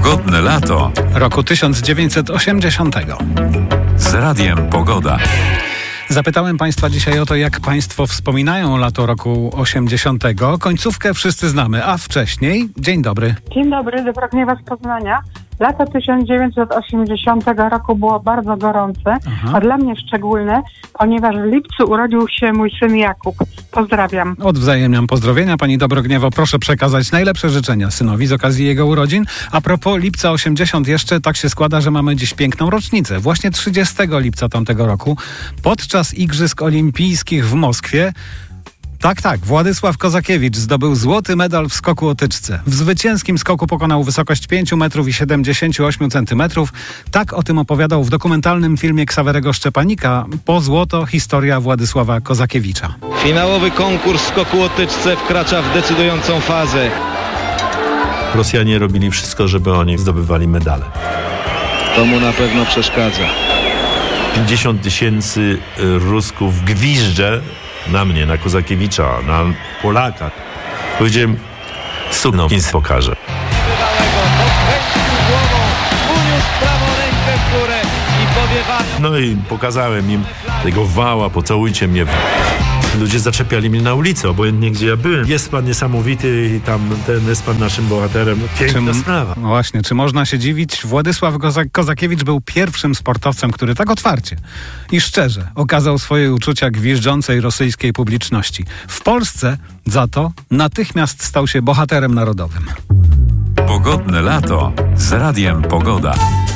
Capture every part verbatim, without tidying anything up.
Pogodne lato roku tysiąc dziewięćset osiemdziesiątego. z Radiem Pogoda. Zapytałem Państwa dzisiaj o to, jak Państwo wspominają lato roku osiemdziesiątego. Końcówkę wszyscy znamy, a wcześniej... Dzień dobry. Dzień dobry, Dobrogniewa z Poznania. Lato tysiąc dziewięćset osiemdziesiątego roku było bardzo gorące, Aha. a dla mnie szczególne, ponieważ w lipcu urodził się mój syn Jakub. Pozdrawiam. Odwzajemniam pozdrowienia. Pani Dobrogniewo, proszę przekazać najlepsze życzenia synowi z okazji jego urodzin. A propos lipca osiemdziesiątego, jeszcze tak się składa, że mamy dziś piękną rocznicę. Właśnie trzydziestego lipca tamtego roku, podczas Igrzysk Olimpijskich w Moskwie, Tak, tak. Władysław Kozakiewicz zdobył złoty medal w skoku o tyczce. W zwycięskim skoku pokonał wysokość pięć metrów i siedemdziesiąt osiem centymetrów. Tak o tym opowiadał w dokumentalnym filmie Ksawerego Szczepanika Po złoto historia Władysława Kozakiewicza. Finałowy konkurs skoku o tyczce wkracza w decydującą fazę. Rosjanie robili wszystko, żeby oni zdobywali medale. To mu na pewno przeszkadza. pięćdziesiąt tysięcy Rusków gwizdże na mnie, na Kozakiewicza, na Polaka. Powiedziałem, sukno nic pokaże. Podkręcił głową, uniósł prawą rękę w górę i powiewając. No i pokazałem im tego wała, pocałujcie mnie. Ludzie zaczepiali mnie na ulicy, obojętnie gdzie ja byłem. Jest pan niesamowity i tam ten jest pan naszym bohaterem. Piękna Czy, sprawa. no właśnie, czy można się dziwić? Władysław Koza- Kozakiewicz był pierwszym sportowcem, który tak otwarcie i szczerze okazał swoje uczucia gwiżdżącej rosyjskiej publiczności. W Polsce za to natychmiast stał się bohaterem narodowym. Pogodne lato z Radiem Pogoda.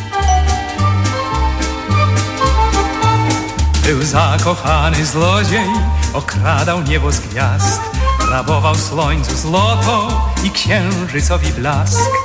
Był zakochany zlodziej, okradał niebo z gwiazd, rabował słońcu złoto i księżycowi blask.